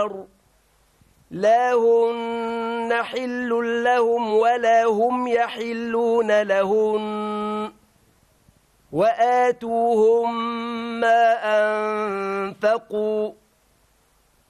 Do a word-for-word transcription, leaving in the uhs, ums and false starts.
لا هن حل لهم ولا هم يحلون لهن وآتوهم ما أنفقوا